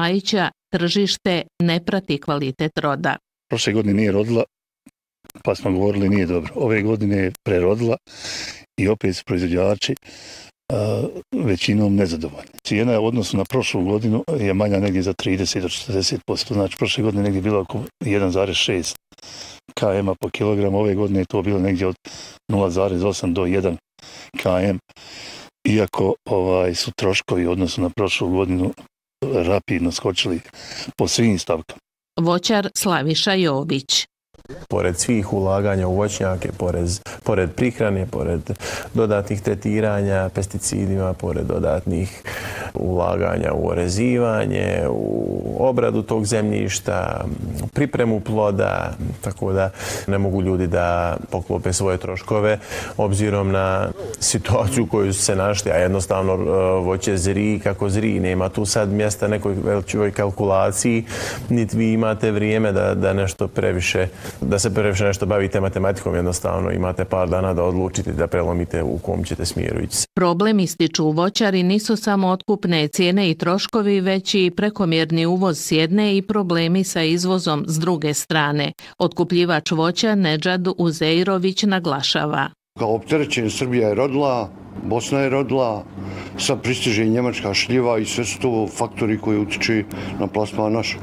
Majića tržište ne prati kvalitet roda. Prošle godine nije rodila, pa smo govorili nije dobro. Ove godine je prerodila i opet su proizvođači većinom nezadovoljni. Cijena u odnosu na prošlu godinu je manja negdje za 30 do 40%. Znači prošle godine negdje bilo oko 1,6 km po kilogram. Ove godine je to bilo negdje od 0,8 do 1 km. Iako su troškovi u odnosu na prošlu godinu rapidno skočili po svim stavkama. Voćar Slaviša Jović. Pored svih ulaganja u voćnjake, pored prihrane, pored dodatnih tretiranja pesticidima, pored dodatnih ulaganja u orezivanje, u obradu tog zemljišta, pripremu ploda, tako da ne mogu ljudi da poklope svoje troškove obzirom na situaciju u kojoj su se našli, a jednostavno voće zri kako zri. Nema tu sad mjesta nekoj velikoj kalkulaciji, niti vi imate vrijeme da nešto previše da se previše nešto bavite matematikom, jednostavno imate par dana da odlučite da prelomite u kom ćete smjeru ići. Problem, ističu voćari, nisu samo otkupne cijene i troškovi, već i prekomjerni uvoz s jedne i problemi sa izvozom s druge strane. Otkupljivač voća Nedžad Uzeirović naglašava. Kao opterećenje Srbija je rodila, Bosna je rodila, sad pristiže i njemačka šljiva i sve su to faktori koji utiču na plasman naš.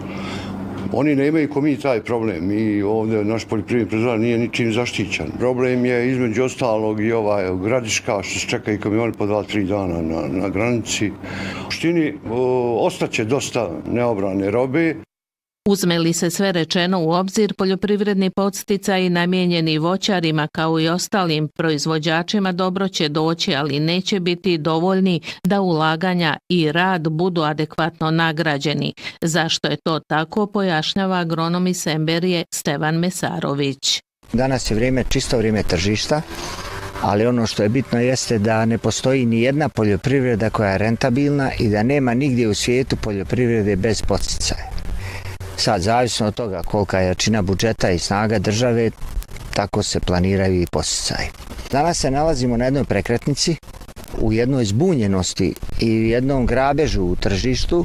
Oni nemaju ko mi taj problem. Mi ovdje, naš poljoprivredni proizvođač nije ničim zaštićen. Problem je između ostalog i Gradiška što se čekaju kamioni po 2-3 dana na granici. U suštini ostaće dosta neobrane robe. Uzme li se sve rečeno u obzir, poljoprivredni podsticaji namijenjeni voćarima kao i ostalim proizvođačima dobro će doći, ali neće biti dovoljni da ulaganja i rad budu adekvatno nagrađeni. Zašto je to tako, pojašnjava agronom iz Semberije Stevan Mesarović. Danas je vrijeme, čisto vrijeme tržišta, ali ono što je bitno jeste da ne postoji ni jedna poljoprivreda koja je rentabilna i da nema nigdje u svijetu poljoprivrede bez podsticaja. Sad, zavisno od toga kolika je jačina budžeta i snaga države, tako se planiraju i podsticaji. Danas se nalazimo na jednoj prekretnici, u jednoj zbunjenosti i u jednom grabežu u tržištu,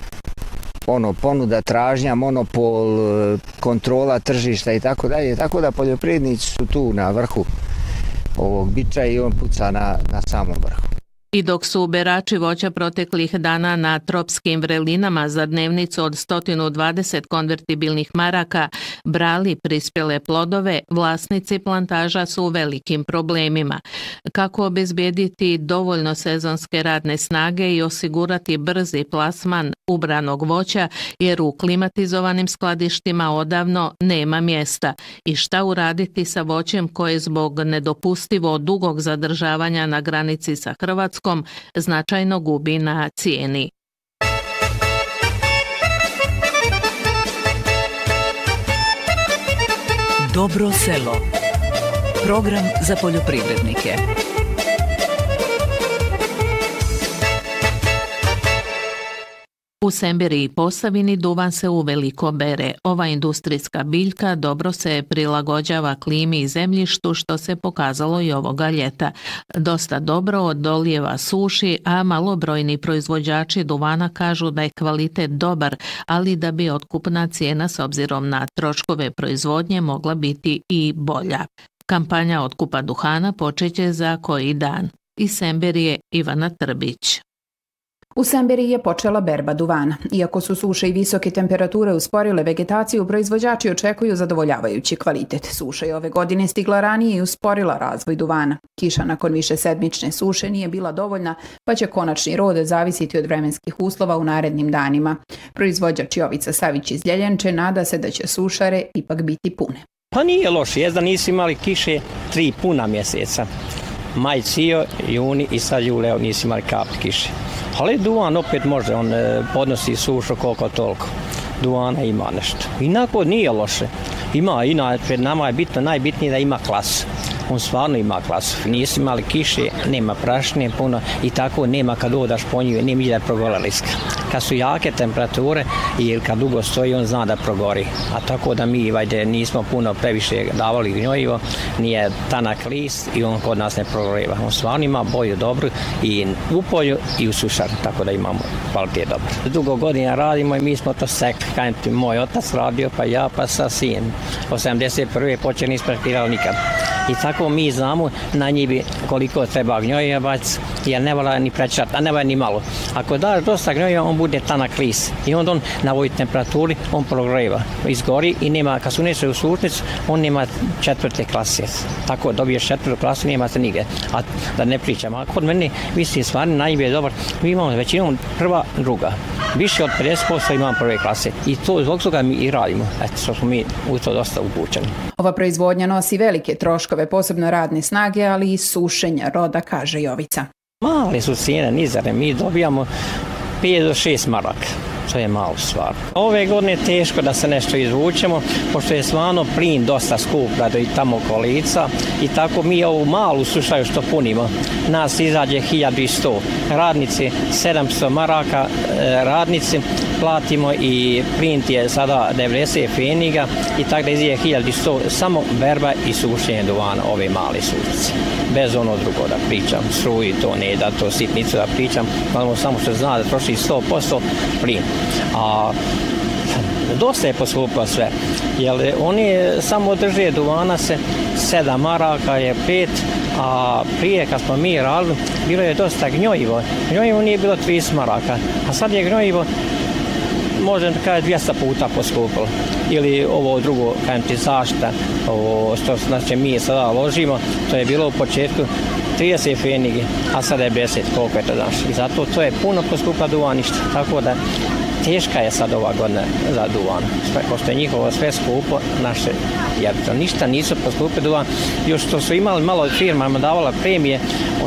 ponuda, tražnja, monopol, kontrola tržišta i tako dalje, tako da poljoprivrednici su tu na vrhu ovog biča i on puca na samom vrhu. I dok su berači voća proteklih dana na tropskim vrelinama za dnevnicu od 120 konvertibilnih maraka brali prispjele plodove, vlasnici plantaža su u velikim problemima. Kako obezbijediti dovoljno sezonske radne snage i osigurati brzi plasman ubranog voća, jer u klimatizovanim skladištima odavno nema mjesta? I šta uraditi sa voćem koje zbog nedopustivo dugog zadržavanja na granici sa Hrvatskom značajno gubi na cijeni? Dobro selo. Program za poljoprivrednike. U Semberiji i Posavini duvan se uveliko bere. Ova industrijska biljka dobro se prilagođava klimi i zemljištu, što se pokazalo i ovoga ljeta. Dosta dobro odolijeva suši, a malobrojni proizvođači duvana kažu da je kvalitet dobar, ali da bi otkupna cijena s obzirom na troškove proizvodnje mogla biti i bolja. Kampanja otkupa duhana počeće za koji dan. Iz Semberije Ivana Trbić. U Semberiji je počela berba duvana. Iako su suše i visoke temperature usporile vegetaciju, proizvođači očekuju zadovoljavajući kvalitet. Suša je ove godine stigla ranije i usporila razvoj duvana. Kiša nakon višesedmične suše nije bila dovoljna, pa će konačni rod zavisiti od vremenskih uslova u narednim danima. Proizvođač Jovica Savić iz Ljeljenče nada se da će sušare ipak biti pune. Pa nije loše, jest da nisu imali kiše 3 puna mjeseca. Maj, cio, juni i sad jule nisi imali kapi kiše. Ali duvan opet može, on podnosi sušu koliko toliko. Duvana ima nešto. Inako nije loše. Ima, inače nama je bitno, najbitnije da ima klasu. on stvarno ima klasu. Nisu imali kiše, nema prašine puno i tako nema kad odaš po nju, nema ide progola liska. Kad su jake temperature i kad dugo stoji, on zna da progori. A tako da mi nismo puno previše davali gnojivo, nije tanak list i on kod nas ne progoriva. On stvarno ima boju dobru i u polju i u sušaru, tako da imamo kvalitet dobro. Dugo godina radimo i mi smo to sekli. Moj otac radio, pa ja, pa sa sin. 81. počeli nismo praktirali nikad. I tako mi znamo na njivi koliko treba gnojiva baciti, jer ne vala ni prečati, a ne vala ni malo. Ako daš dosta gnojiva, on bude tanak list. I onda on na ovoj temperaturi, on progreva, izgori i nema, kad su unese u sušnicu, on nema 4. klase. Tako dobiješ 4. klasu, nemate nigde. A da ne pričam, a kod mene, vi ste stvarno na njivi je dobar, mi imamo većinom prva, druga. Više od 50% imamo prve klase i to zbog toga mi i radimo. Eto, što smo mi u to dosta upućeni. Ova proizvodnja nosi velike troškove, posebno radne snage, ali i sušenja roda, kaže Jovica. Male su cijene, nizare. Mi dobijamo 5 do 6 maraka. To je malo stvar. Ove godine je teško da se nešto izvučemo, pošto je stvarno plin dosta skup da i tamo oko lica i tako mi ovu malu sušaju što punimo. Nas izađe 1100. Radnici 700 maraka, radnici platimo i plin je sada 90 feniga i tako da izađe 1100. Samo berba i sušenje duvana, ove male sušice. Bez ono drugo da pričam, struji to ne da to sitnicu da pričam, samo što zna da troši 100% plin. A dosta je poskupilo sve, jer oni samo drže duvana se 7 maraka je 5, a prije kad smo mi radili bilo je dosta gnojivo. Gnojivo nije bilo 30 maraka, a sad je gnojivo možda kada 200 puta poskupilo. Ili ovo drugo, kajem ti zaštita, ovo što znači, mi sada ložimo, to je bilo u početku 30 fenigi, a sada je 10, koliko je to danas. I zato to je puno poskupa duvaništa, tako da teška je sad ova godina za duvan. Pošto je njihovo sve skupo, naše, jer ništa nisu poskupe duvan. Još što su imali malo firma, davala premije,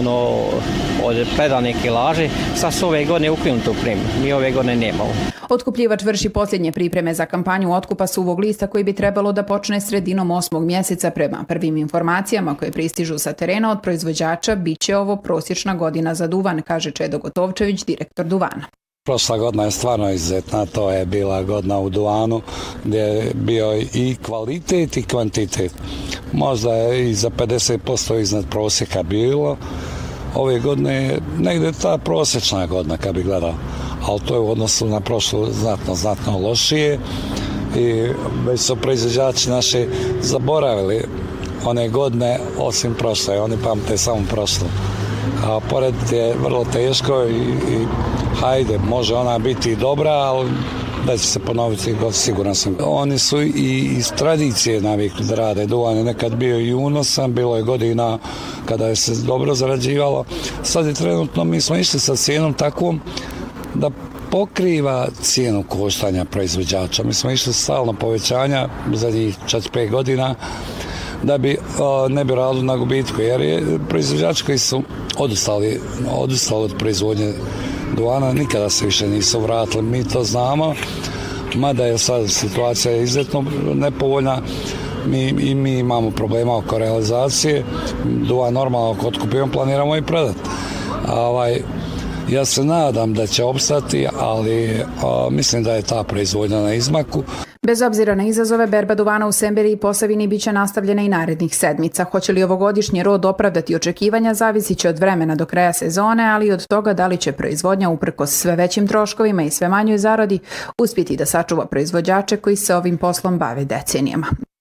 od predane kilaže, sad su ove godine ukinuti tu premiju. Mi ove godine nemamo. Otkupljivač vrši posljednje pripreme za kampanju otkupa suvog lista koji bi trebalo da počne sredinom 8. mjeseca. Prema prvim informacijama koje pristižu sa terena od proizvođača, bit će ovo prosječna godina za duvan, kaže Čedo Gotovčević, direktor duvana. Prošla godina je stvarno izuzetna, to je bila godina u duvanu gdje je bio i kvalitet i kvantitet. Možda je i za 50% iznad prosjeka bilo. Ove godine je negdje ta prosječna godina kad bi gledao, ali to je u odnosu na prošlu znatno lošije i već su proizvođači naši zaboravili one godine osim prošle, oni pamte samo prošlu. A pored je vrlo teško i hajde, može ona biti dobra, ali da će se ponoviti, siguran sam. Oni su i iz tradicije navikli da rade duvane. Nekad bio i unosan, bilo je godina kada je se dobro zarađivalo. Sad je trenutno, mi smo išli sa cijenom takvom da pokriva cijenu koštanja proizvođača. Mi smo išli stalno povećanja zadnjih 4-5 godina da bi ne bi radili na gubitku, jer je proizvođači koji su odustali od proizvodnje duvana nikada se više nisu vratili. Mi to znamo, mada je sad situacija izuzetno nepovoljna. Mi imamo problema oko realizacije. Duvan normalno ako otkupimo planiramo i predati. Ja se nadam da će opstati, ali mislim da je ta proizvodnja na izmaku. Bez obzira na izazove, berba duvana u Semberiji i Posavini biće nastavljena i narednih sedmica. Hoće li ovogodišnji rod opravdati očekivanja, zavisit će od vremena do kraja sezone, ali i od toga da li će proizvodnja uprkos sve većim troškovima i sve manjoj zaradi uspjeti da sačuva proizvođače koji se ovim poslom bave decenijama.